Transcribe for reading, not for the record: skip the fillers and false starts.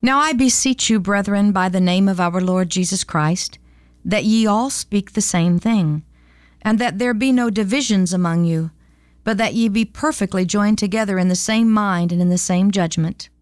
Now I beseech you, brethren, by the name of our Lord Jesus Christ, that ye all speak the same thing, and that there be no divisions among you, but that ye be perfectly joined together in the same mind and in the same judgment.